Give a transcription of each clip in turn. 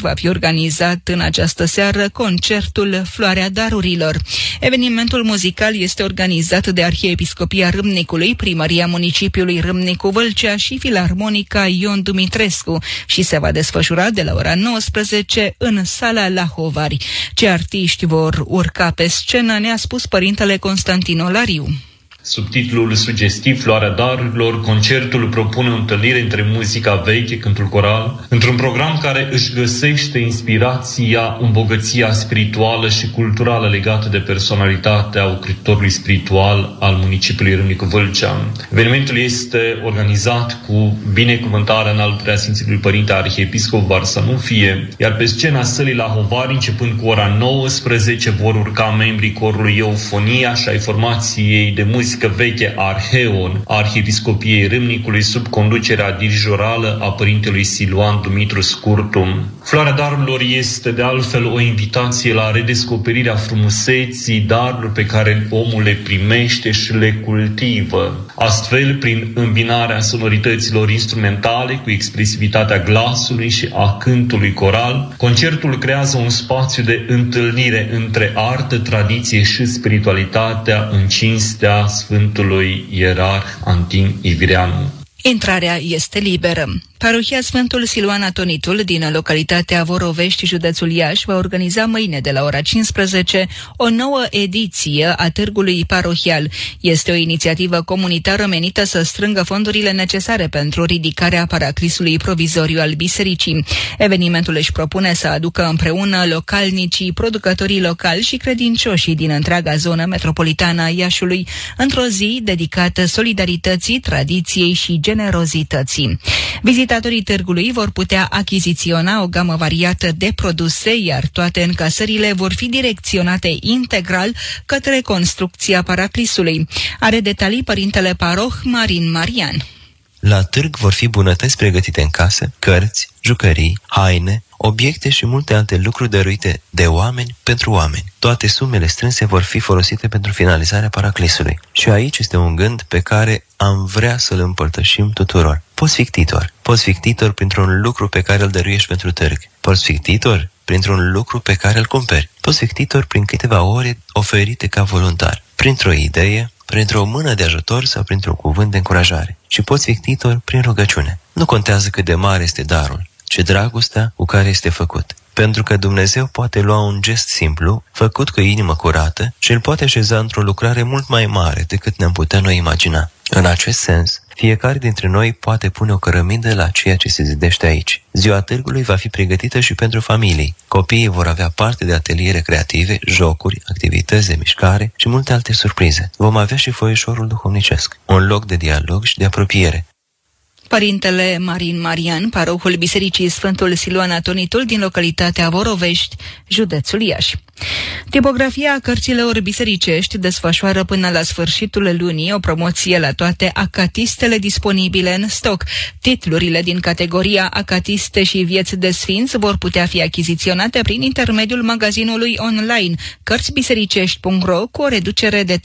va fi organizat în această seară concertul Floarea Darurilor. Evenimentul muzical este organizat de Arhiepiscopia Râmnicului, Primăria Municipiului Râmnicu Vâlcea și Filarmonica Ion Dumitrescu și se va desfășura de la ora 19 în sala La Hovari. Ce artiști vor urca pe scenă ne-a spus părintele Constantin Olariu. Sub titlul sugestiv Floarea Darurilor, concertul propune o întâlnire între muzica veche, cântul coral, într-un program care își găsește inspirația, îmbogăția spirituală și culturală legată de personalitatea ocrotitorului spiritual al municipiului Râmnicu Vâlcea. Evenimentul este organizat cu binecuvântarea înalt preasfințitului Părinte Arhiepiscop Varsanufie, iar pe scena sălii La Hovari, începând cu ora 19, vor urca membrii corului Eufonia și ai formației de muzică veche Arheon, Arhiepiscopiei Râmnicului, sub conducerea dirijorală a părintelui Siluan Dumitru Scurtu. Floarea Darurilor este de altfel o invitație la redescoperirea frumuseții darurilor pe care omul le primește și le cultivă. Astfel, prin îmbinarea sonorităților instrumentale cu expresivitatea glasului și a cântului coral, concertul creează un spațiu de întâlnire între artă, tradiție și spiritualitatea în cinstea Sfântului Ierarh Antin Ivireanu. Intrarea este liberă. Parohia Sfântul Siluan Atonitul din localitatea Vorovești, județul Iași, va organiza mâine de la ora 15 o nouă ediție a târgului parohial. Este o inițiativă comunitară menită să strângă fondurile necesare pentru ridicarea paraclisului provizoriu al bisericii. Evenimentul își propune să aducă împreună localnicii, producătorii locali și credincioșii din întreaga zonă metropolitană a Iașului într-o zi dedicată solidarității, tradiției și generozității. Vizitatorii târgului vor putea achiziționa o gamă variată de produse, iar toate încasările vor fi direcționate integral către construcția paraclisului. Are detalii părintele paroh Marin Marian. La târg vor fi bunătăți pregătite în casă, cărți, jucării, haine, obiecte și multe alte lucruri dăruite de oameni pentru oameni. Toate sumele strânse vor fi folosite pentru finalizarea paraclisului. Și aici este un gând pe care am vrea să-l împărtășim tuturor. Poți fi ctitor. Poți fi ctitor printr-un lucru pe care îl dăruiești pentru târg. Poți fi ctitor printr-un lucru pe care îl cumperi. Poți fi ctitor prin câteva ore oferite ca voluntar, printr-o idee, printr-o mână de ajutor sau printr-un cuvânt de încurajare. Și poți fi ctitor prin rugăciune. Nu contează cât de mare este darul, ci dragostea cu care este făcut. Pentru că Dumnezeu poate lua un gest simplu, făcut cu inimă curată, și îl poate așeza într-o lucrare mult mai mare decât ne-am putea noi imagina. În acest sens, fiecare dintre noi poate pune o cărămidă la ceea ce se zidește aici. Ziua târgului va fi pregătită și pentru familii. Copiii vor avea parte de ateliere creative, jocuri, activități de mișcare și multe alte surprize. Vom avea și foieșorul duhovnicesc, un loc de dialog și de apropiere. Părintele Marin Marian, parohul Bisericii Sfântul Siluan Atonitul din localitatea Vorovești, județul Iași. Tipografia cărților bisericești desfășoară până la sfârșitul lunii o promoție la toate acatistele disponibile în stoc. Titlurile din categoria Acatiste și vieți de sfinți vor putea fi achiziționate prin intermediul magazinului online cărțibisericești.ro cu o reducere de 30%.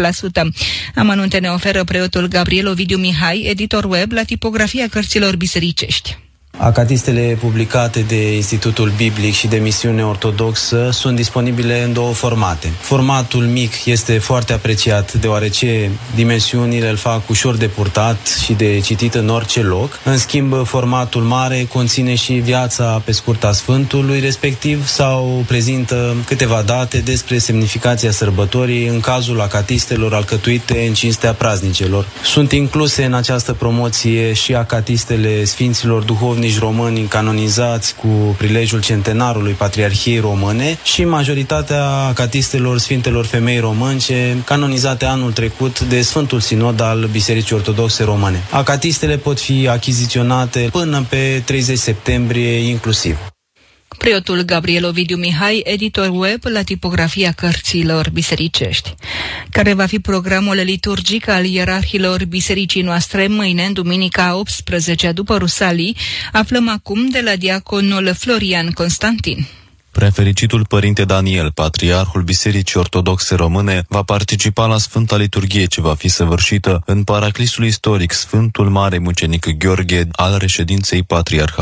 Amănunte ne oferă preotul Gabriel Ovidiu Mihai, editor web la Tipografia cărților bisericești. Acatistele publicate de Institutul Biblic și de Misiune Ortodoxă sunt disponibile în două formate. Formatul mic este foarte apreciat deoarece dimensiunile îl fac ușor de purtat și de citit în orice loc. În schimb, formatul mare conține și viața pe scurt a Sfântului respectiv sau prezintă câteva date despre semnificația sărbătorii în cazul acatistelor alcătuite în cinstea praznicelor. Sunt incluse în această promoție și acatistele Sfinților Duhovnici români canonizați cu prilejul centenarului Patriarhiei Române și majoritatea acatistelor Sfintelor Femei Românce canonizate anul trecut de Sfântul Sinod al Bisericii Ortodoxe Române. Acatistele pot fi achiziționate până pe 30 septembrie inclusiv. Preotul Gabriel Ovidiu Mihai, editor web la Tipografia cărților bisericești. Care va fi programul liturgic al ierarhilor bisericii noastre mâine, în duminica 18 după Rusalii, aflăm acum de la diaconul Florian Constantin. Prefericitul Părinte Daniel, Patriarhul Bisericii Ortodoxe Române, va participa la Sfânta Liturghie ce va fi săvârșită în paraclisul istoric Sfântul Mare Mucenic Gheorghe al reședinței patriarhale.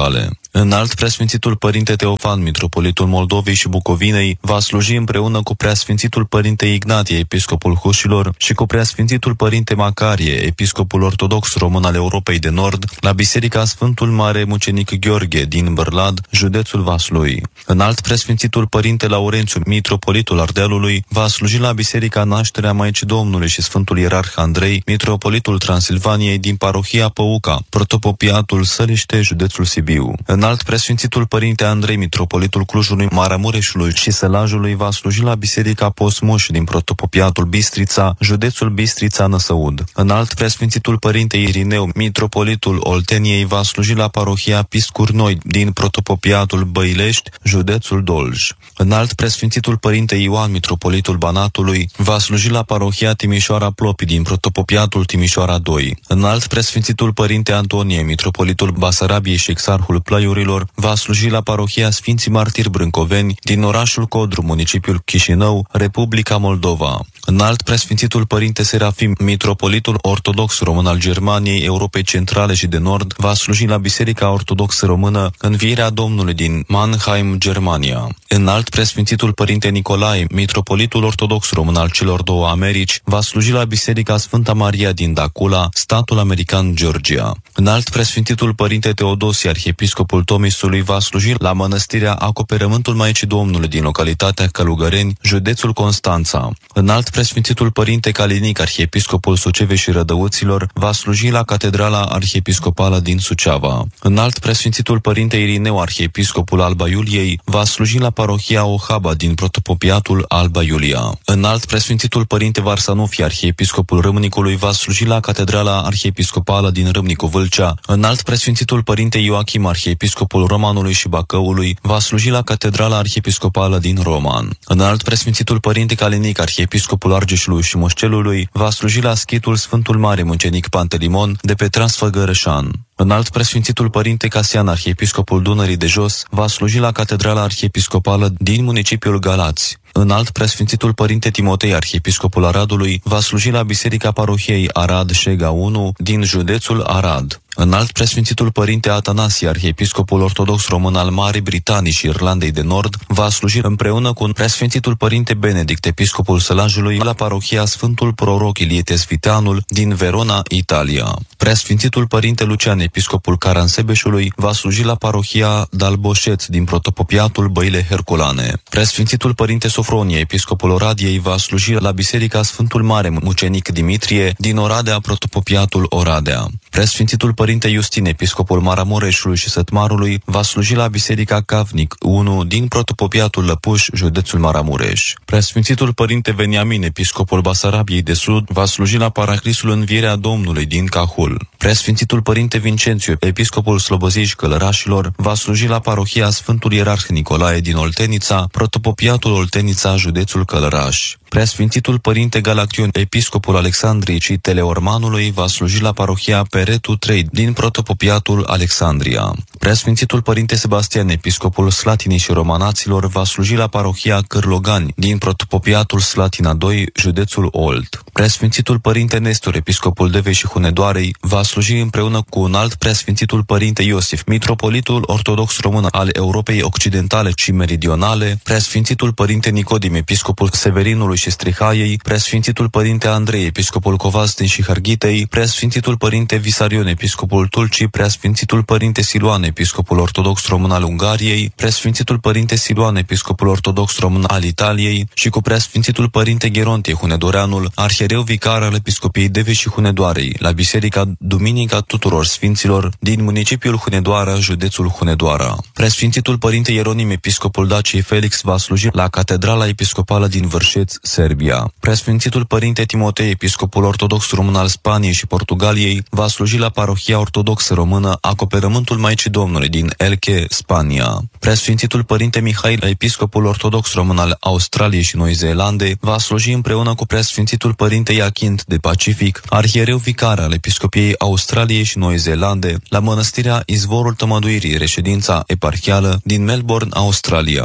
Înalt Preasfințitul Părinte Teofan, Mitropolitul Moldovei și Bucovinei, va sluji împreună cu Preasfințitul Părinte Ignatie, Episcopul Hușilor, și cu Preasfințitul Părinte Macarie, Episcopul Ortodox Român al Europei de Nord, la Biserica Sfântul Mare Mucenic Gheorghe din Bârlad, județul Vaslui. Înalt Preasfințitul Părinte Laurențiu, Mitropolitul Ardealului, va sluji la Biserica Nașterea Maicii Domnului și Sfântul Ierarh Andrei, Mitropolitul Transilvaniei din parohia Păuca, Protopopiatul Săliște, județul Sibiu. Înalt Preasfințitul Părinte Andrei, Mitropolitul Clujului, Maramureșului și Sălajului, va sluji la Biserica Posmuș din Protopopiatul Bistrița, județul Bistrița-Năsăud. Înalt Preasfințitul Părinte Irineu, Mitropolitul Olteniei, va sluji la parohia Piscurnoi din Protopopiatul Băilești, județul Dolj. Înalt Preasfințitul Părinte Ioan, Mitropolitul Banatului, va sluji la parohia Timișoara Plopi din Protopopiatul Timișoara 2. Înalt Preasfințitul Părinte Antonie, Mitropolitul Basarabiei și Exarhul Plăiurilor, va sluji la parohia Sfinții Martiri Brâncoveni din orașul Codru, municipiul Chișinău, Republica Moldova. Înalt Preasfințitul Părinte Serafim, Mitropolitul Ortodox Român al Germaniei, Europei Centrale și de Nord, va sluji la Biserica Ortodoxă Română Învierea Domnului din Mannheim, Germania. Înalt Preasfințitul Părinte Nicolae, Mitropolitul Ortodox Român al celor două Americi, va sluji la Biserica Sfânta Maria din Dacula, statul american Georgia. Înalt Preasfințitul Părinte Teodosie, Arhiepiscopul Tomisului, va sluji la Mănăstirea Acoperământul Maicii Domnului din localitatea Călugăreni, județul Constanța. Înalt Preasfințitul Părinte Calinic, Arhiepiscopul Sucevei și Rădăuților, va sluji la Catedrala Arhiepiscopală din Suceava. Înalt Preasfințitul Părinte Irineu, Arhiepiscopul Alba Iuliei, va sluji la parohia Ohaba din Protopopiatul Alba Iulia. Înalt Preasfințitul Părinte Varsanufie, Arhiepiscopul Râmnicului, va sluji la Catedrala Arhiepiscopală din Râmnicu Vâlcea. Înalt Preasfințitul Părinte Ioachim, Arhiepiscopul Romanului și Bacăului, va sluji la Catedrala Arhiepiscopală din Roman. Înalt Preasfințitul Părinte Calinic, Arhiepiscopul Argeșului și Moșcelului, va sluji la Schitul Sfântul Mare Mucenic Pantelimon de pe Transfăgărășan. Înalt Preasfințitul Părinte Casian, Arhiepiscopul Dunării de Jos, va sluji la Catedrala Arhiepiscopală din municipiul Galați. Înalt Preasfințitul Părinte Timotei, Arhiepiscopul Aradului, va sluji la Biserica Parohiei Arad-Șega 1 din județul Arad. Înalt Preasfințitul Părinte Atanasie, Arhiepiscopul Ortodox Român al Marii Britanii și Irlandei de Nord, va sluji împreună cu Preasfințitul Părinte Benedict, Episcopul Sălajului, la parohia Sfântul Proroc Ilie Tesviteanul din Verona, Italia. Preasfințitul Părinte Lucian, Episcopul Caransebeșului, va sluji la parohia Dalboșeț din Protopopiatul Băile Herculane. Preasfințitul Părinte Sofronie, Episcopul Oradiei, va sluji la Biserica Sfântul Mare Mucenic Dimitrie din Oradea, Protopopiatul Oradea. Preasfințitul Părinte Justin, Episcopul Maramureșului și Sătmarului, va sluji la Biserica Cavnic 1 din Protopopiatul Lăpuș, județul Maramureș. Preasfințitul Părinte Veniamin, Episcopul Basarabiei de Sud, va sluji la Paraclisul Învierea Domnului din Cahul. Preasfințitul Părinte Vincențiu, Episcopul Slobozii și Călărașilor, va sluji la parohia Sfântul Ierarh Nicolae din Oltenița, Protopopiatul Oltenița, județul Călăraș. Preasfințitul Părinte Galaction, Episcopul Alexandriei și Teleormanului, va sluji la parohia Peretu 3 din Protopopiatul Alexandria. Preasfințitul Părinte Sebastian, Episcopul Slatinei și Romanaților, va sluji la parohia Cârlogani din Protopopiatul Slatina 2, județul Olt. Preasfințitul Părinte Nestor, Episcopul Devei și Hunedoarei, va sluji împreună cu un alt Preasfințitul Părinte Iosif, Mitropolitul Ortodox Român al Europei Occidentale și Meridionale, Preasfințitul Părinte Nicodim, Episcopul Severinului și Strihaiei, Preasfințitul Părinte Andrei, Episcopul Covastin și Harghitei, Preasfințitul Părinte Visarion, Episcopul Tulcii, Preasfințitul Părinte Siluan, Episcopul Ortodox Român al Ungariei, Preasfințitul Părinte Siluan, Episcopul Ortodox Român al Italiei și cu Preasfințitul Părinte Gerontie Hunedoreanul, arhiereu vicar al Episcopiei Devei și Hunedoarei, la Biserica Duminica Tuturor Sfinților din municipiul Hunedoara, județul Hunedoara. Preasfințitul Părinte Ieronim, Episcopul Daciei Felix, va sluji la Catedrala Episcopală din Vârșeț, Serbia. Preasfințitul Părinte Timotei, Episcopul Ortodox Român al Spaniei și Portugaliei, va sluji la parohia ortodoxă română Acoperământul Maicii Domnului din Elche, Spania. Preasfințitul Părinte Mihail, Episcopul Ortodox Român al Australiei și Noi Zeelande, va sluji împreună cu Preasfințitul Părinte Iachint de Pacific, arhiereu vicar al Episcopiei Australiei și Noi Zeelande, la Mănăstirea Izvorul Tămăduirii, reședința eparhială din Melbourne, Australia.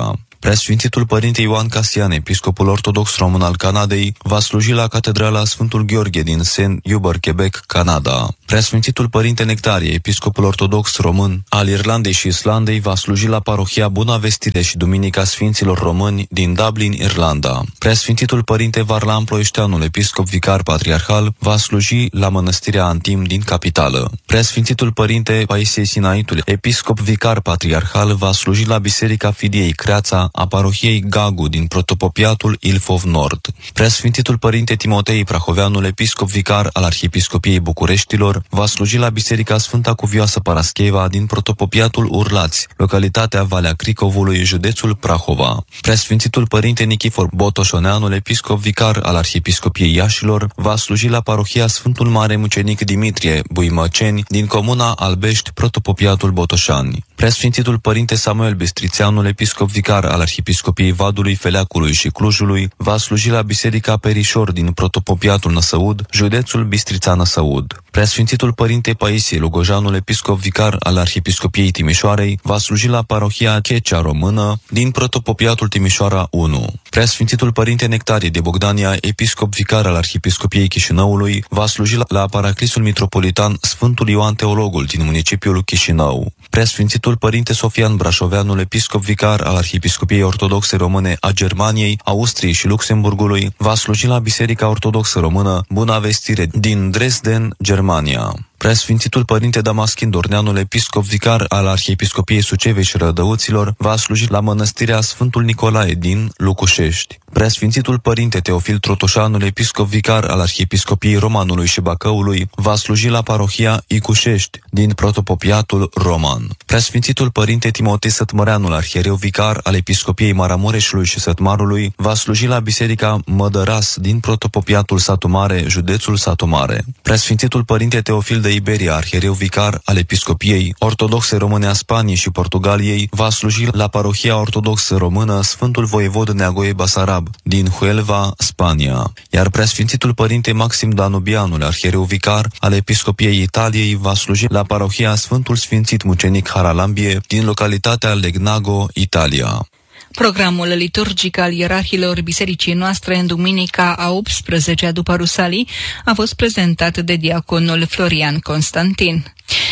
Preasfințitul Părinte Ioan Casian, episcopul ortodox român al Canadei, va sluji la Catedrala Sfântul Gheorghe din Saint-Hubert, Quebec, Canada. Preasfințitul Părinte Nectarie, episcopul ortodox român al Irlandei și Islandei, va sluji la parohia Buna Vestire și Duminica Sfinților Români din Dublin, Irlanda. Preasfințitul Părinte Varlam Ploieșteanul, episcop vicar patriarhal, va sluji la Mănăstirea Antim din capitală. Preasfințitul Părinte Paisie Sinaitul, episcop vicar patriarhal, va sluji la Biserica Fidiei Creața a parohiei Gagu din protopopiatul Ilfov Nord. Preasfințitul Părinte Timotei Prahoveanul, episcop vicar al Arhiepiscopiei Bucureștilor, va sluji la Biserica Sfânta Cuvioasă Parascheva din protopopiatul Urlați, localitatea Valea Cricovului, județul Prahova. Preasfințitul Părinte Nichifor Botoșoneanul, episcop vicar al Arhiepiscopiei Iașilor, va sluji la parohia Sfântul Mare Mucenic Dimitrie Buimăceni din comuna Albești, protopopiatul Botoșani. Preasfințitul Părinte Samuel Bistrițeanul, episcop vicar al Arhiepiscopiei Vadului, Feleacului și Clujului, va sluji la Biserica Perișor din protopopiatul Năsăud, județul Bistrița-Năsăud. Preasfințitul Părinte Paisie Lugojanul, episcop vicar al Arhiepiscopiei Timișoarei, va sluji la parohia Checea Română din protopopiatul Timișoara 1. Preasfințitul Părinte Nectarie de Bogdania, episcop vicar al Arhiepiscopiei Chișinăului, va sluji la Paraclisul Mitropolitan Sfântul Ioan Teologul din municipiul Chișinău. Preasfințitul Părinte Sofian Brașoveanul, episcop vicar al Arhiepiscopiei Ortodoxe Române a Germaniei, Austriei și Luxemburgului, va sluji la Biserica Ortodoxă Română Buna Vestire din Dresden, Germania. Preasfințitul Părinte Damaschin Dorneanul, episcop vicar al Arhiepiscopiei Sucevei și Rădăuților, va sluji la Mănăstirea Sfântul Nicolae din Lucușești. Preasfințitul Părinte Teofil Trotoșanul, episcop vicar al Arhiepiscopiei Romanului și Bacăului, va sluji la parohia Icușești din protopopiatul roman. Preasfințitul Părinte Timotei Sătmăreanul, arhiereu vicar al Episcopiei Maramureșului și Sătmarului, va sluji la Biserica Mădăras din protopopiatul Satu Mare, județul Satu Mare. Preasfințitul Părinte Teofil de Iberia, arhiereu vicar al Episcopiei Ortodoxe Române a Spaniei și Portugaliei, va sluji la parohia ortodoxă română Sfântul Voievod Neagoe Basarab din Huelva, Spania. Iar Preasfințitul Părinte Maxim Danubianul, arhiereu vicar al Episcopiei Italiei, va sluji la parohia Sfântul Sfințit Mucenic Haralambie din localitatea Legnago, Italia. Programul liturgic al ierarhilor bisericii noastre în duminica a 18-a după Rusalii a fost prezentat de diaconul Florian Constantin.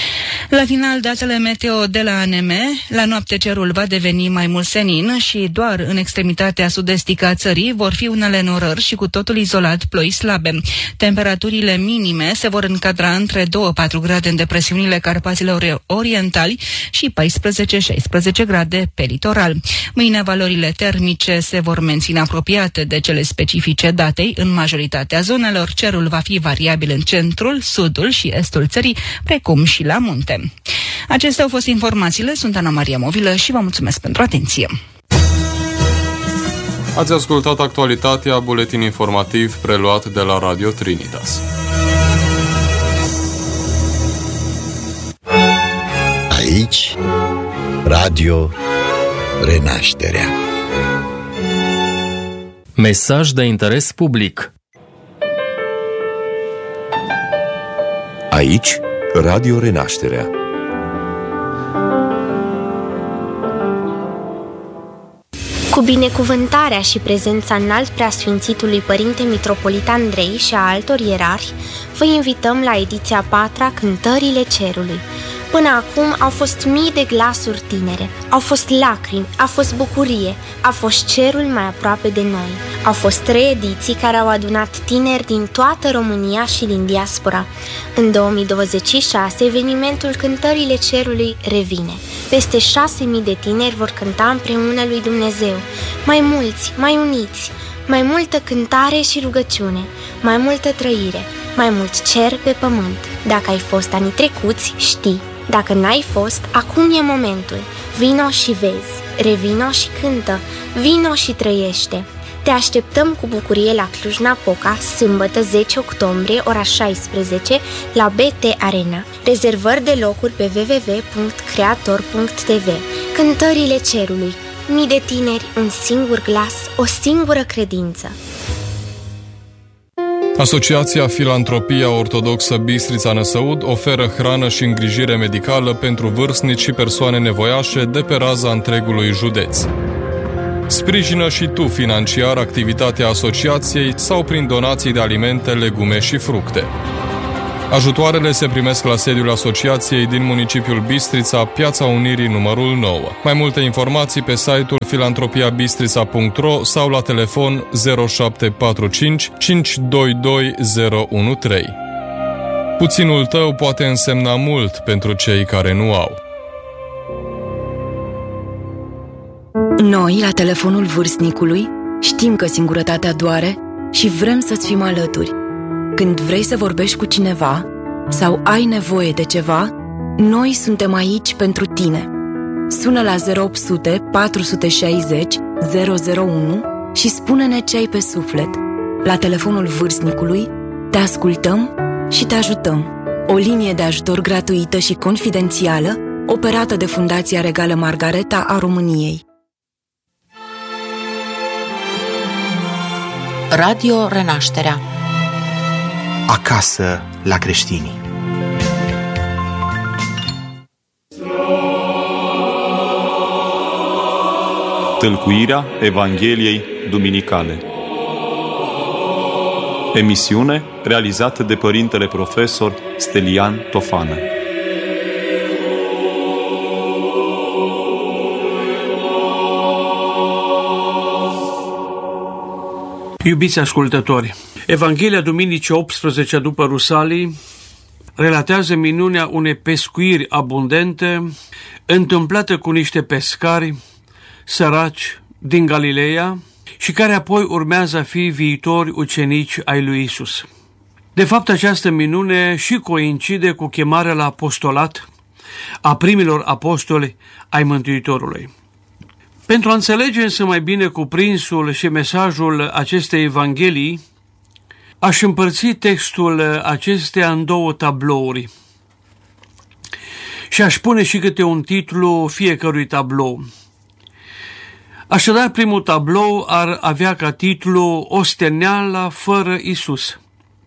La final, datele meteo de la ANM: la noapte cerul va deveni mai mult senin și doar în extremitatea sud-estică a țării vor fi unele norări și cu totul izolat ploi slabe. Temperaturile minime se vor încadra între 2-4 grade în depresiunile Carpaților Orientali și 14-16 grade pe litoral. Mâine valorile termice se vor menține apropiate de cele specifice datei în majoritatea zonelor. Cerul va fi variabil în centrul, sudul și estul țării, precum și la munte. Acestea au fost informațiile, sunt Ana Maria Movilă și vă mulțumesc pentru atenție. Ați ascultat actualitatea, buletin informativ preluat de la Radio Trinitas. Aici, Radio Renașterea. Mesaj de interes public. Aici, Radio Renașterea. Cu binecuvântarea și prezența înalt preasfințitului Părinte Mitropolit Andrei și a altor ierarhi, vă invităm la ediția 4-a Cântările Cerului. Până acum au fost mii de glasuri tinere, au fost lacrimi, a fost bucurie, a fost cerul mai aproape de noi. Au fost 3 ediții care au adunat tineri din toată România și din diaspora. În 2026, evenimentul Cântările Cerului revine. Peste 6.000 de tineri vor cânta împreună lui Dumnezeu. Mai mulți, mai uniți, mai multă cântare și rugăciune, mai multă trăire, mai mult cer pe pământ. Dacă ai fost anii trecuți, știi. Dacă n-ai fost, acum e momentul. Vino și vezi, revino și cântă, vino și trăiește. Te așteptăm cu bucurie la Cluj-Napoca, sâmbătă 10 octombrie, ora 16, la BT Arena. Rezervări de locuri pe www.creator.tv. Cântările Cerului. Mii de tineri, un singur glas, o singură credință. Asociația Filantropia Ortodoxă Bistrița-Năsăud oferă hrană și îngrijire medicală pentru vârstnici și persoane nevoiașe de pe raza întregului județ. Sprijină și tu financiar activitatea asociației sau prin donații de alimente, legume și fructe. Ajutoarele se primesc la sediul asociației din municipiul Bistrița, Piața Unirii numărul 9. Mai multe informații pe site-ul filantropiabistrița.ro sau la telefon 0745 522 013. Puținul tău poate însemna mult pentru cei care nu au. Noi, la telefonul vârstnicului, știm că singurătatea doare și vrem să-ți fim alături. Când vrei să vorbești cu cineva sau ai nevoie de ceva, noi suntem aici pentru tine. Sună la 0800 460 001 și spune-ne ce ai pe suflet. La telefonul vârstnicului te ascultăm și te ajutăm. O linie de ajutor gratuită și confidențială, operată de Fundația Regală Margareta a României. Radio Renașterea. Acasă la creștini. Tâlcuirea Evangheliei Duminicale. Emisiune realizată de părintele profesor Stelian Tofană. Iubiți ascultători, Evanghelia Duminicii 18 după Rusalii relatează minunea unei pescuiri abundente întâmplată cu niște pescari săraci din Galileea și care apoi urmează a fi viitori ucenici ai lui Isus. De fapt, această minune și coincide cu chemarea la apostolat a primilor apostoli ai Mântuitorului. Pentru a înțelege însă mai bine cuprinsul și mesajul acestei Evanghelii, aș împărți textul acesteia în două tablouri și aș pune și câte un titlu fiecărui tablou. Așadar, primul tablou ar avea ca titlu Osteneala fără Isus,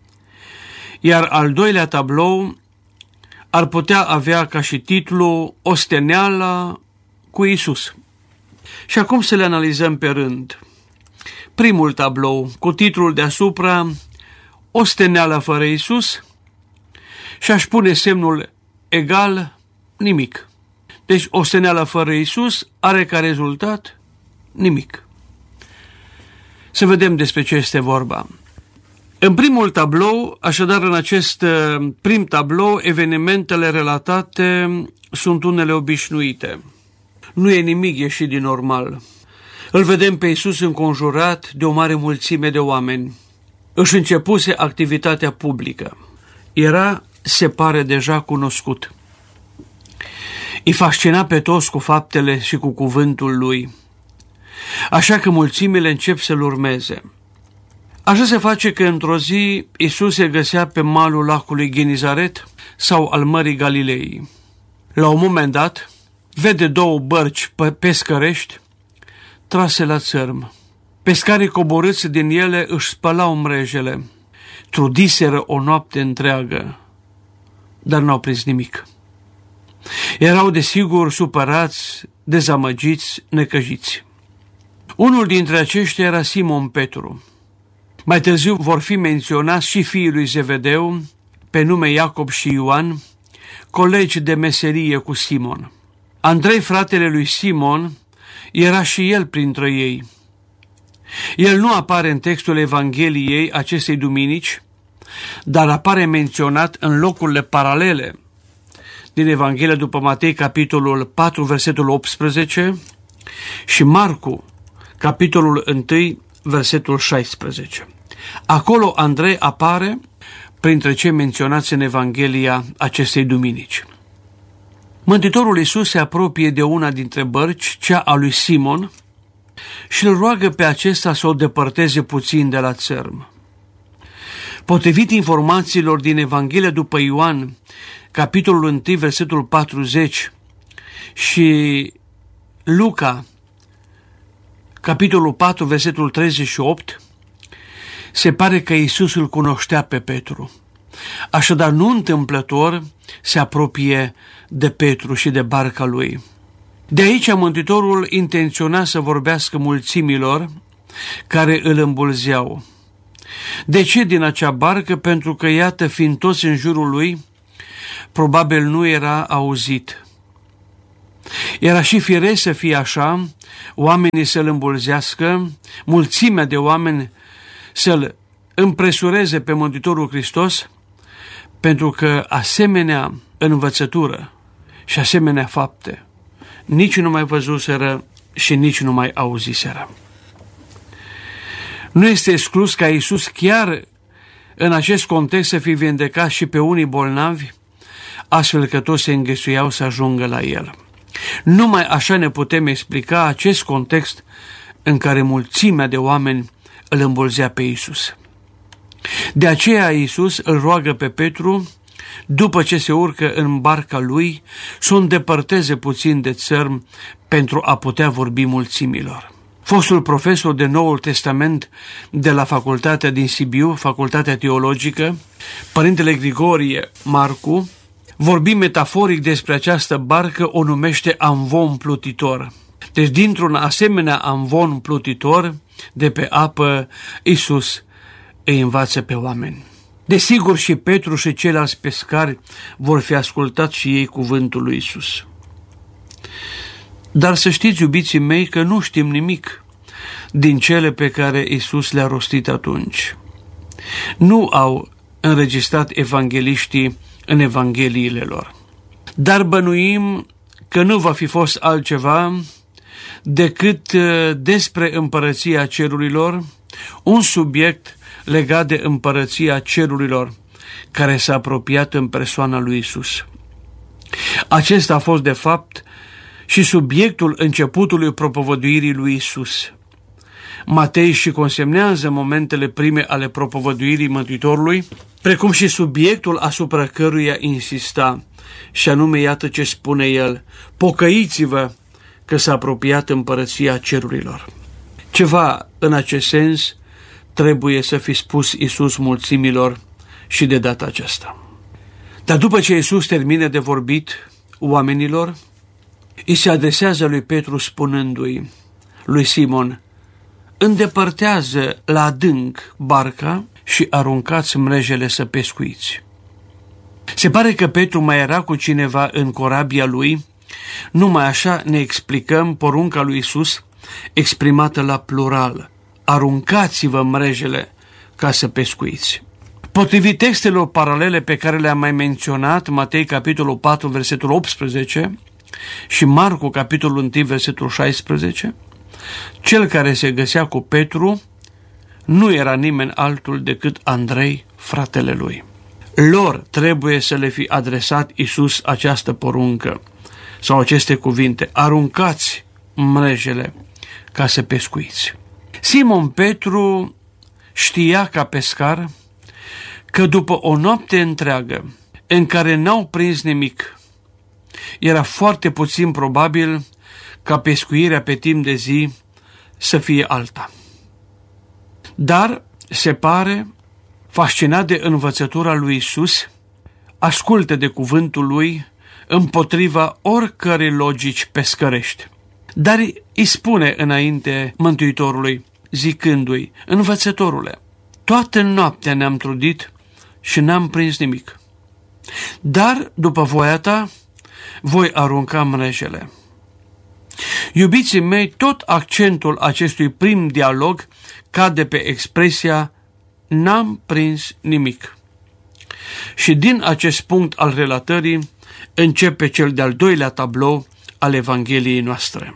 iar al doilea tablou ar putea avea ca și titlu Osteneala cu Isus. Și acum să le analizăm pe rând. Primul tablou, cu titlul deasupra Osteneala fără Isus, și aș pune semnul egal nimic. Deci osteneala fără Isus are ca rezultat nimic. Să vedem despre ce este vorba. În primul tablou, așadar în acest prim tablou, evenimentele relatate sunt unele obișnuite. Nu e nimic ieșit din normal. Îl vedem pe Iisus înconjurat de o mare mulțime de oameni. Își începuse activitatea publică. Era, se pare, deja cunoscut. Îi fascina pe toți cu faptele și cu cuvântul lui. Așa că mulțimile încep să-l urmeze. Așa se face că într-o zi Iisus se găsea pe malul lacului Genizaret sau al Mării Galilei. La un moment dat, vede două bărci pescărești trase la țărm. Pescarii coborâți din ele își spălau mrejele, trudiseră o noapte întreagă, dar n-au prins nimic. Erau desigur supărați, dezamăgiți, necăjiți. Unul dintre aceștia era Simon Petru. Mai târziu vor fi menționați și fiii lui Zevedeu, pe nume Iacob și Ioan, colegi de meserie cu Simon. Andrei, fratele lui Simon, era și el printre ei. El nu apare în textul Evangheliei acestei duminici, dar apare menționat în locurile paralele din Evanghelia după Matei, capitolul 4, versetul 18, și Marcu, capitolul 1, versetul 16. Acolo Andrei apare printre cei menționați în Evanghelia acestei duminici. Mântuitorul Iisus se apropie de una dintre bărci, cea a lui Simon, și îl roagă pe acesta să o depărteze puțin de la țărm. Potrivit informațiilor din Evanghelia după Ioan, capitolul 1, versetul 40, și Luca, capitolul 4, versetul 38, se pare că Iisus îl cunoștea pe Petru. Așadar, nu întâmplător se apropie de Petru și de barca lui. De aici Mântuitorul intenționa să vorbească mulțimilor care îl îmbulzeau. De ce din acea barcă? Pentru că, iată, fiind toți în jurul lui, probabil nu era auzit. Era și firesc să fie așa, oamenii să-l îmbulzească, mulțimea de oameni să-l împresureze pe Mântuitorul Hristos, pentru că asemenea învățătură și asemenea fapte nici nu mai văzuseră și nici nu mai auziseră. Nu este exclus ca Iisus chiar în acest context să fi vindecat și pe unii bolnavi, astfel că toți se înghesuiau să ajungă la El. Numai așa ne putem explica acest context în care mulțimea de oameni îl îmbulzea pe Iisus. De aceea Iisus îl roagă pe Petru, după ce se urcă în barca lui, să o îndepărteze puțin de țărm pentru a putea vorbi mulțimilor. Fostul profesor de Noul Testament de la facultatea din Sibiu, facultatea teologică, părintele Grigorie Marcu, vorbi metaforic despre această barcă, o numește amvon plutitor. Deci dintr-un asemenea amvon plutitor de pe apă, Iisus îi învață pe oameni. Desigur și Petru și ceilalți pescari vor fi ascultat și ei cuvântul lui Iisus. Dar să știți, iubiții mei, că nu știm nimic din cele pe care Iisus le-a rostit atunci. Nu au înregistrat evangeliștii în evangheliile lor. Dar bănuim că nu va fi fost altceva decât despre împărăția cerurilor, un subiect legat de împărăția cerurilor, care s-a apropiat în persoana lui Iisus. Acesta a fost, de fapt, și subiectul începutului propovăduirii lui Iisus. Matei și consemnează momentele prime ale propovăduirii Mântuitorului, precum și subiectul asupra căruia insista, și anume, iată ce spune el: pocăiți-vă că s-a apropiat împărăția cerurilor. Ceva în acest sens trebuie să fi spus Iisus mulțimilor și de data aceasta. Dar după ce Iisus termine de vorbit oamenilor, îi se adresează lui Petru spunându-i: lui Simon, îndepărtează la adânc barca și aruncați mrejele să pescuiți. Se pare că Petru mai era cu cineva în corabia lui, numai așa ne explicăm porunca lui Iisus exprimată la plural: aruncați-vă mrejele ca să pescuiți. Potrivit textelor paralele pe care le-am mai menționat, Matei capitolul 4, versetul 18 și Marcu capitolul 1, versetul 16, cel care se găsea cu Petru nu era nimeni altul decât Andrei, fratele lui. Lor trebuie să le fi adresat Iisus această poruncă sau aceste cuvinte: aruncați mrejele ca să pescuiți. Simon Petru știa ca pescar că după o noapte întreagă în care n-au prins nimic, era foarte puțin probabil ca pescuirea pe timp de zi să fie alta. Dar, se pare, fascinat de învățătura lui Iisus, ascultă de cuvântul lui împotriva oricărei logici pescărești. Dar îi spune înainte Mântuitorului, zicându-i: învățătorule, toată noaptea ne-am trudit și n-am prins nimic. Dar, după voia ta, voi arunca mrejele. Iubiții mei, tot accentul acestui prim dialog cade pe expresia n-am prins nimic. Și din acest punct al relatării începe cel de-al doilea tablou al Evangheliei noastre.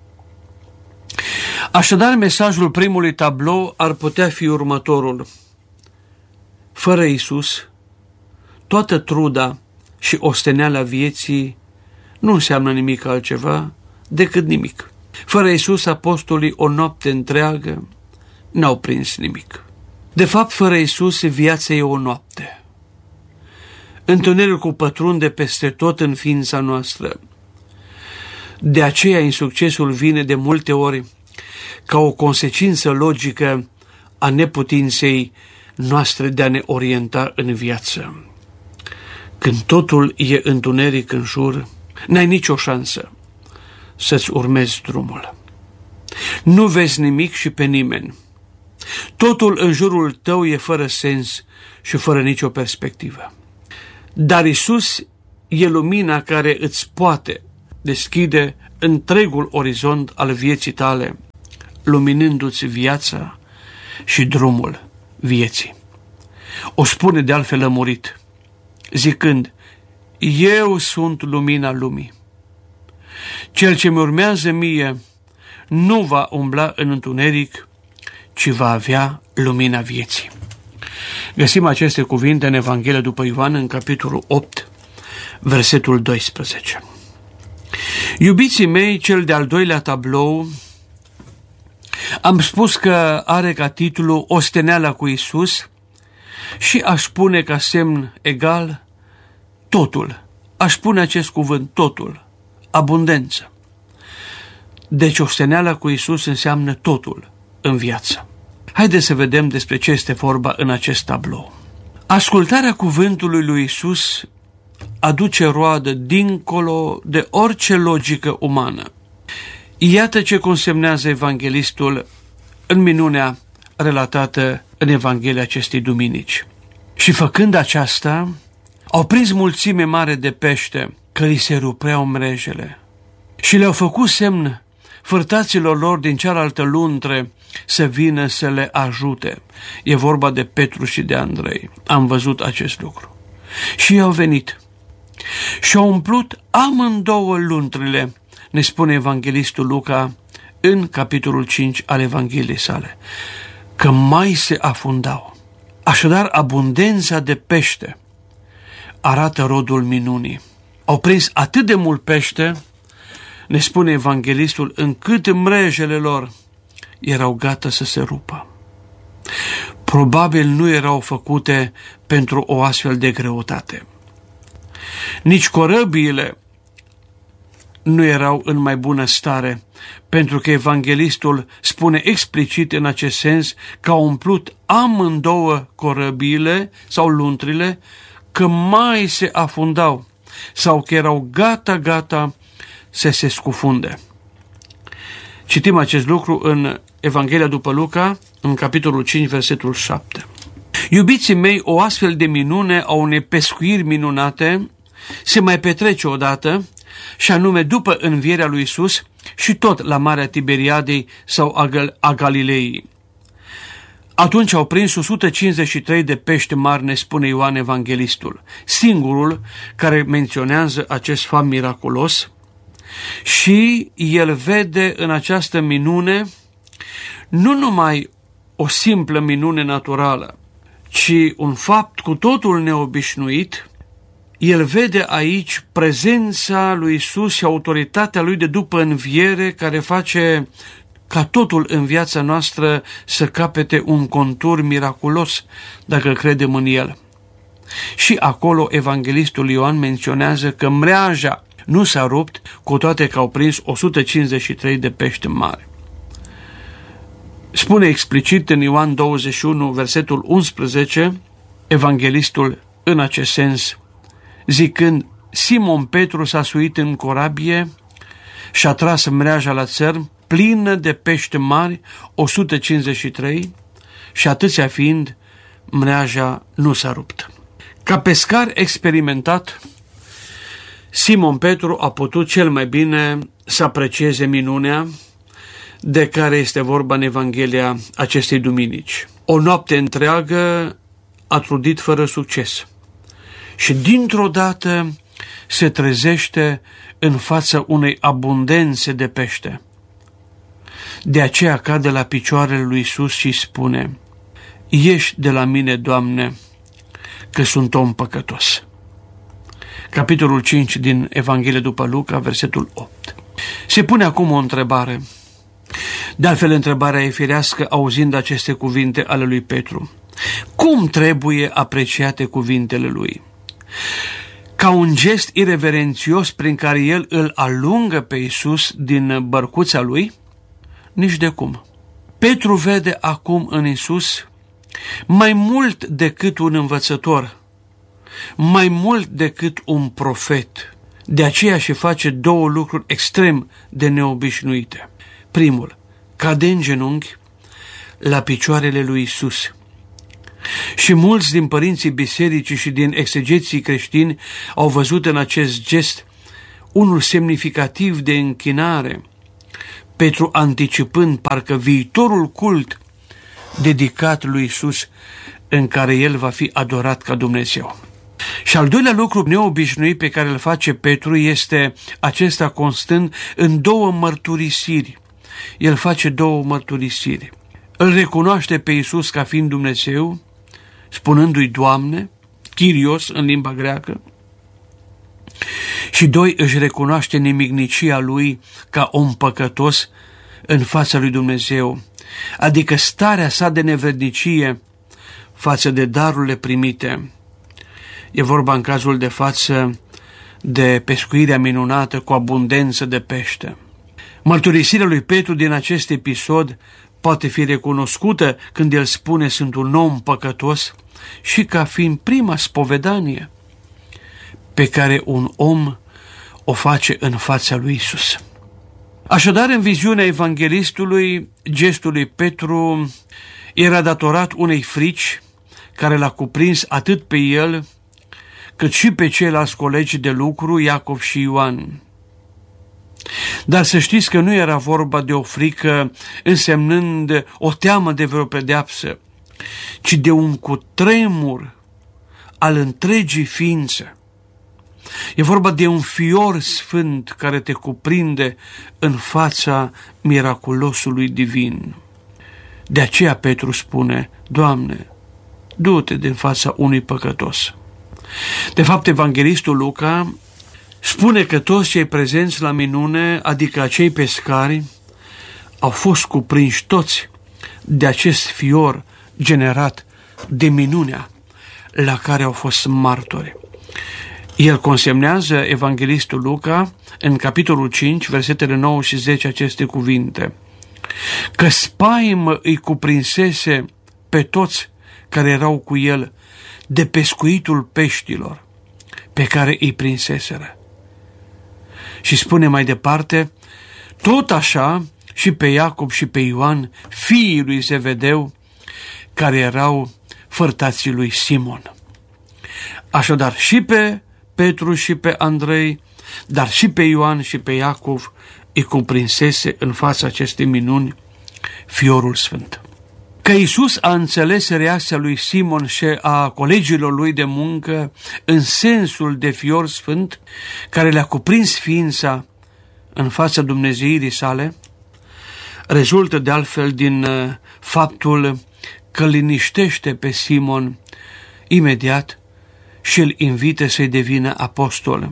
Așadar, mesajul primului tablou ar putea fi următorul: fără Iisus, toată truda și osteneala vieții nu înseamnă nimic altceva decât nimic. Fără Iisus, apostolii o noapte întreagă n-au prins nimic. De fapt, fără Iisus, viața e o noapte. Întunericul pătrunde peste tot în ființa noastră. De aceea, insuccesul vine de multe ori ca o consecință logică a neputinței noastre de a ne orienta în viață. Când totul e întuneric în jur, n-ai nicio șansă să-ți urmezi drumul. Nu vezi nimic și pe nimeni. Totul în jurul tău e fără sens și fără nicio perspectivă. Dar Iisus e lumina care îți poate deschide întregul orizont al vieții tale, luminându-ți viața și drumul vieții. O spune de altfel lămurit, zicând, eu sunt lumina lumii. Cel ce mi urmează mie nu va umbla în întuneric, ci va avea lumina vieții. Găsim aceste cuvinte în Evanghelia după Ioan, în capitolul 8, versetul 12. Iubiții mei, cel de-al doilea tablou, am spus că are ca titlu Osteneala cu Iisus și aș pune ca semn egal totul. Aș pune acest cuvânt, totul, abundență. Deci osteneala cu Iisus înseamnă totul în viață. Haideți să vedem despre ce este vorba în acest tablou. Ascultarea cuvântului lui Iisus aduce roadă dincolo de orice logică umană. Iată ce consemnează evanghelistul în minunea relatată în Evanghelia acestei duminici. Și făcând aceasta, au prins mulțime mare de pește, că li se rupreau mrejele, și le-au făcut semn fârtaților lor din cealaltă luntre să vină să le ajute. E vorba de Petru și de Andrei. Am văzut acest lucru. Și au venit și au umplut amândouă luntrele, ne spune evanghelistul Luca în capitolul 5 al Evangheliei sale, că mai se afundau. Așadar, abundența de pește arată rodul minunii. Au prins atât de mult pește, ne spune evanghelistul, încât mrejele lor erau gata să se rupă. Probabil nu erau făcute pentru o astfel de greutate. Nici corăbiile nu erau în mai bună stare, pentru că evanghelistul spune explicit în acest sens că au umplut amândouă corăbiile sau luntrile, că mai se afundau sau că erau gata să se scufunde. Citim acest lucru în Evanghelia după Luca, în capitolul 5, versetul 7. Iubiții mei, o astfel de minune a unei pescuiri minunate se mai petrece odată, și anume după învierea lui Iisus și tot la Marea Tiberiadei sau a Galilei. Atunci au prins 153 de pești mari, ne spune Ioan Evanghelistul, singurul care menționează acest fapt miraculos, și el vede în această minune nu numai o simplă minune naturală, ci un fapt cu totul neobișnuit. El vede aici prezența lui Iisus și autoritatea lui de după înviere, care face ca totul în viața noastră să capete un contur miraculos dacă credem în el. Și acolo evanghelistul Ioan menționează că mreaja nu s-a rupt, cu toate că au prins 153 de pești mari. Spune explicit în Ioan 21, versetul 11, evanghelistul în acest sens, zicând, Simon Petru s-a suit în corabie și a tras mreaja la țărm, plină de pești mari, 153, și atâția fiind, mreaja nu s-a rupt. Ca pescar experimentat, Simon Petru a putut cel mai bine să aprecieze minunea de care este vorba în Evanghelia acestei duminici. O noapte întreagă a trudit fără succes și dintr-o dată se trezește în fața unei abundențe de pește. De aceea cade la picioarele lui Iisus și spune, ieși de la mine, Doamne, că sunt om păcătos. Capitolul 5 din Evanghelia după Luca, versetul 8. Se pune acum o întrebare. De altfel, întrebarea e firească auzind aceste cuvinte ale lui Petru. Cum trebuie apreciate cuvintele lui? Ca un gest ireverențios prin care el îl alungă pe Iisus din bărcuța lui? Nici de cum. Petru vede acum în Iisus mai mult decât un învățător, mai mult decât un profet, De aceea și face două lucruri extrem de neobișnuite. Primul, cade în genunchi la picioarele lui Iisus. Și mulți din părinții bisericii și din exegeții creștini au văzut în acest gest unul semnificativ de închinare, Petru anticipând parcă viitorul cult dedicat lui Iisus, în care el va fi adorat ca Dumnezeu. Și al doilea lucru neobișnuit pe care îl face Petru este acesta constând în două mărturisiri. El face două mărturisiri. Îl recunoaște pe Iisus ca fiind Dumnezeu, spunându-i Doamne, Kyrios în limba greacă, și doi, își recunoaște nimicnicia lui ca om păcătos în fața lui Dumnezeu, adică starea sa de nevrednicie față de darurile primite. E vorba în cazul de față de pescuirea minunată cu abundență de pește. Mărturisirea lui Petru din acest episod poate fi recunoscută când el spune sunt un om păcătos și ca fiind prima spovedanie pe care un om o face în fața lui Iisus. Așadar, în viziunea evanghelistului, gestul lui Petru era datorat unei frici care l-a cuprins atât pe el, cât și pe ceilalți colegi de lucru, Iacov și Ioan. Dar să știți că nu era vorba de o frică însemnând o teamă de vreo pedeapsă, ci de un cutremur al întregii ființe. E vorba de un fior sfânt care te cuprinde în fața miraculosului divin. De aceea Petru spune, Doamne, du-te din fața unui păcătos. De fapt, evanghelistul Luca spune că toți cei prezenți la minune, adică acei pescari, au fost cuprinși toți de acest fior generat de minunea la care au fost martori. El consemnează, evanghelistul Luca, în capitolul 5, versetele 9 și 10, aceste cuvinte, că spaimă îi cuprinsese pe toți care erau cu el de pescuitul peștilor pe care îi prinseseră. Și spune mai departe, tot așa și pe Iacov și pe Ioan, fiii lui Zevedeu, care erau fărtații lui Simon. Așadar, și pe Petru și pe Andrei, dar și pe Ioan și pe Iacov îi cuprinsese în fața acestei minuni fiorul sfânt. Că Iisus a înțeles reacția lui Simon și a colegilor lui de muncă în sensul de fior sfânt care le-a cuprins ființa în fața dumnezeirii sale, rezultă de altfel din faptul că liniștește pe Simon imediat și îl invită să-i devină apostol.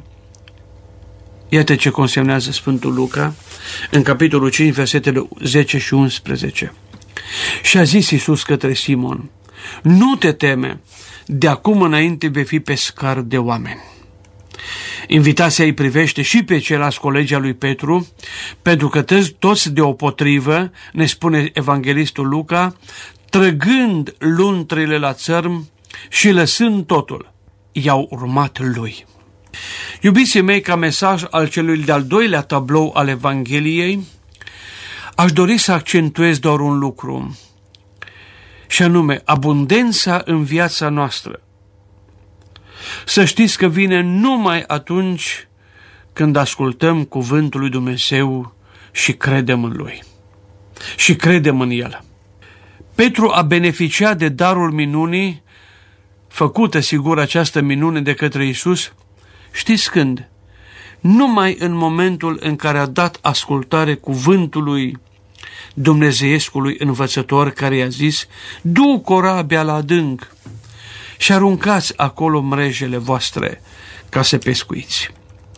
Iată ce consemnează Sfântul Luca în capitolul 5, versetele 10 și 11. Și a zis Iisus către Simon, nu te teme, de acum înainte vei fi pescar de oameni. Invitația îi privește și pe ceilalți colegi al lui Petru, pentru că toți deopotrivă, ne spune evanghelistul Luca, trăgând luntrile la țărm și lăsând totul, i-au urmat lui. Iubiții mei, ca mesaj al celui de-al doilea tablou al Evangheliei, aș dori să accentuez doar un lucru, și anume abundența în viața noastră. Să știți că vine numai atunci când ascultăm cuvântul lui Dumnezeu și credem în Lui. Și credem în El. Petru a beneficiat de darul minunii, făcută sigur această minune de către Iisus, știți când? Numai în momentul în care a dat ascultare cuvântului dumnezeiescului învățător care i-a zis, du corabia la adânc și aruncați acolo mrejele voastre ca să pescuiți.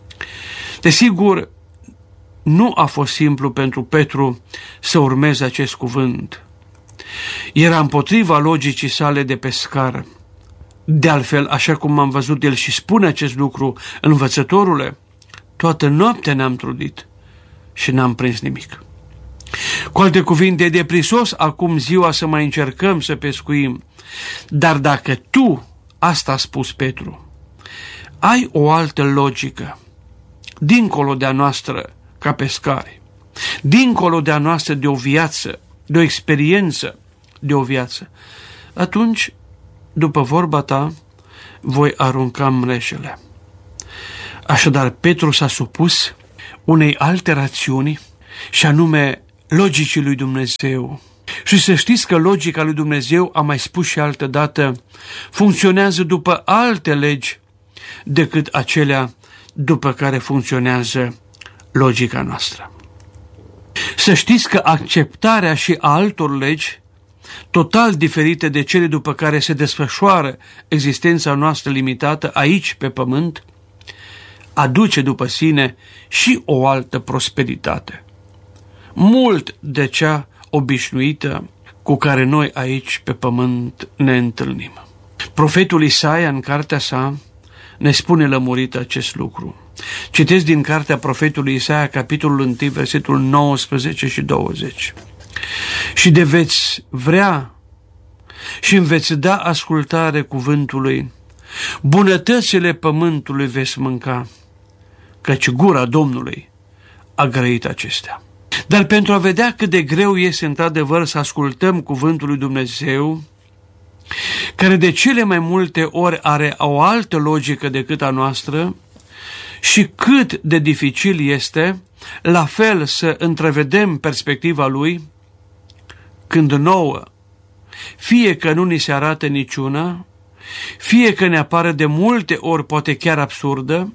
Desigur, nu a fost simplu pentru Petru să urmeze acest cuvânt. Era împotriva logicii sale de pescar. De altfel, așa cum am văzut, el și spune acest lucru, învățătorule, toată noaptea ne-am trudit și n-am prins nimic. Cu alte cuvinte, e deprisos acum ziua să mai încercăm să pescuim. Dar dacă tu, asta a spus Petru, ai o altă logică, dincolo de a noastră ca pescari, dincolo de a noastră de o viață, de o experiență de o viață, atunci, după vorba ta, voi arunca mreșele. Așadar, Petru s-a supus unei alte rațiuni, și anume logicii lui Dumnezeu. Și să știți că logica lui Dumnezeu, am mai spus și altă dată, funcționează după alte legi decât acelea după care funcționează logica noastră. Să știți că acceptarea și a altor legi, total diferite de cele după care se desfășoară existența noastră limitată aici pe pământ, aduce după sine și o altă prosperitate, mult de cea obișnuită cu care noi aici pe pământ ne întâlnim. Profetul Isaia, în cartea sa, ne spune lămurit acest lucru. Citesc din cartea profetului Isaia, capitolul 1, versetul 19 și 20. Și de veți vrea și îmi veți da ascultare cuvântului, bunătățile pământului veți mânca, căci gura Domnului a grăit acestea. Dar pentru a vedea cât de greu este într-adevăr să ascultăm cuvântul lui Dumnezeu, care de cele mai multe ori are o altă logică decât a noastră, și cât de dificil este, la fel, să întrevedem perspectiva lui, când nouă, fie că nu ni se arată niciuna, fie că ne apare de multe ori poate chiar absurdă,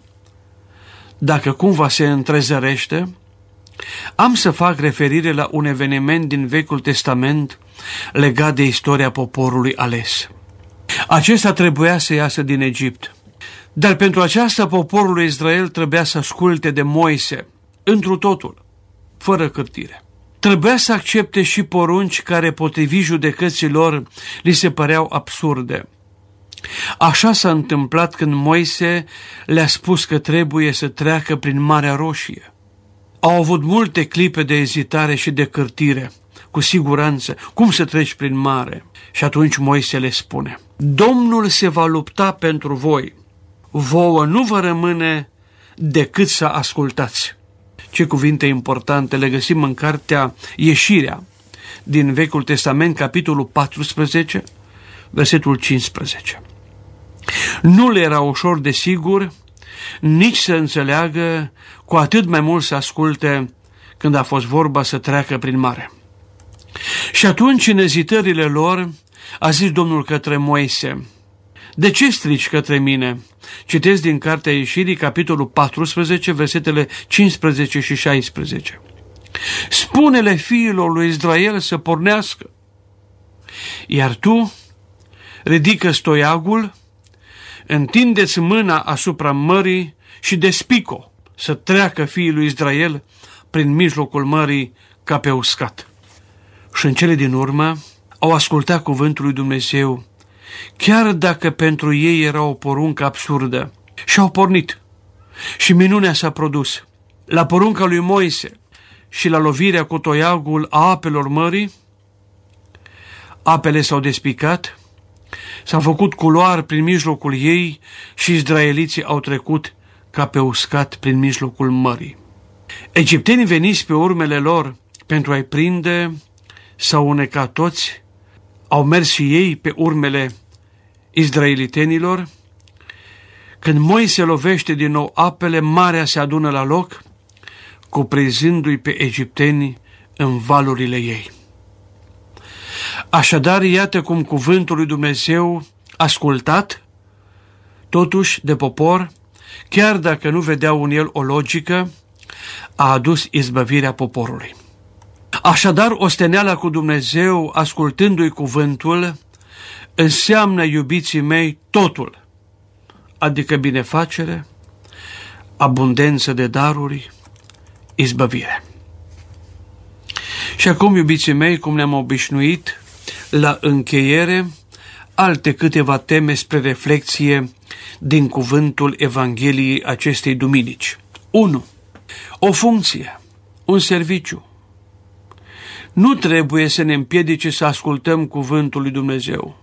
dacă cumva se întrezărește, am să fac referire la un eveniment din Vechiul Testament legat de istoria poporului ales. Acesta trebuia să iasă din Egipt, dar pentru aceasta poporul lui Israel trebuia să asculte de Moise, întru totul, fără cârtire. Trebuia să accepte și porunci care, potrivit judecăților, li se păreau absurde. Așa s-a întâmplat când Moise le-a spus că trebuie să treacă prin Marea Roșie. Au avut multe clipe de ezitare și de cârtire, cu siguranță, cum să treci prin mare? Și atunci Moise le spune: Domnul se va lupta pentru voi, vouă nu vă rămâne decât să ascultați. Ce cuvinte importante le găsim în cartea Ieșirea din Vechiul Testament, capitolul 14, versetul 15. Nu le era ușor de sigur nici să înțeleagă, cu atât mai mult să asculte când a fost vorba să treacă prin mare. Și atunci, în ezitările lor, a zis Domnul către Moise: de ce strici către mine? Citesc din cartea Ieșirii, capitolul 14, versetele 15 și 16. Spune-le fiilor lui Israel să pornească, iar tu ridică stoiagul, întindeți mâna asupra mării și despic-o, să treacă fiii lui Israel prin mijlocul mării ca pe uscat. Și în cele din urmă au ascultat cuvântul lui Dumnezeu, chiar dacă pentru ei era o poruncă absurdă, și au pornit. Și minunea s-a produs. La porunca lui Moise și la lovirea cu toiagul a apelor mării, apele s-au despicat, s-a făcut culoar prin mijlocul ei și izraeliții au trecut ca pe uscat prin mijlocul mării. Egiptenii veniți pe urmele lor pentru a-i prinde s-au unecat toți, au mers și ei pe urmele izraelitenilor. Când Moise lovește din nou apele, marea se adună la loc, cuprinzându-i pe egipteni în valurile ei. Așadar, iată cum cuvântul lui Dumnezeu, ascultat, totuși de popor, chiar dacă nu vedeau în el o logică, a adus izbăvirea poporului. Așadar, osteneala cu Dumnezeu, ascultându-i cuvântul, înseamnă, iubiții mei, totul, adică binefacere, abundență de daruri, izbăvire. Și acum, iubiții mei, cum ne-am obișnuit, la încheiere, alte câteva teme spre reflexie din cuvântul Evangheliei acestei duminici. 1. O funcție, un serviciu. Nu trebuie să ne împiedice să ascultăm cuvântul lui Dumnezeu.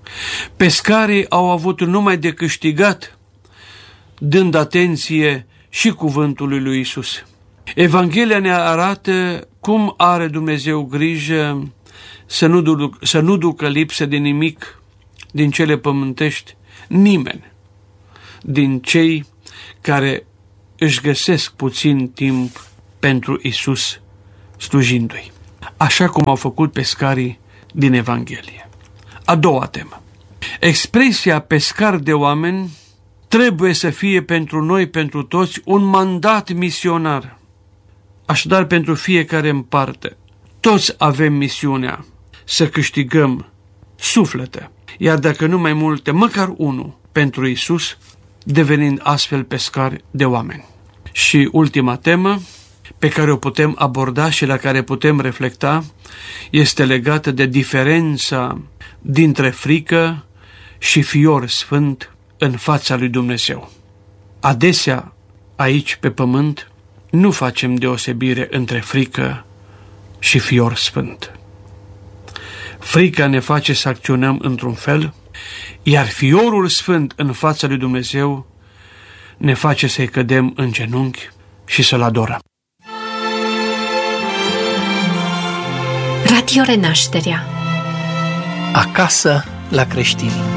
Pescarii au avut numai de câștigat, dând atenție și cuvântului lui Isus. Evanghelia ne arată cum are Dumnezeu grijă să nu ducă lipsă de nimic din cele pământești nimeni din cei care își găsesc puțin timp pentru Isus slujindu-i, așa cum au făcut pescarii din Evanghelie. A doua temă. Expresia pescar de oameni trebuie să fie pentru noi, pentru toți, un mandat misionar. Așadar, pentru fiecare în parte, toți avem misiunea să câștigăm suflete, iar dacă nu mai multe, măcar unul pentru Isus, devenind astfel pescari de oameni. Și ultima temă pe care o putem aborda și la care putem reflecta este legată de diferența dintre frică și fior sfânt în fața lui Dumnezeu. Adesea, aici pe pământ, nu facem deosebire între frică și fior sfânt. Frica ne face să acționăm într-un fel, iar fiorul sfânt în fața lui Dumnezeu ne face să-i cădem în genunchi și să-L adorăm. Radio Renașterea. Acasă la creștini.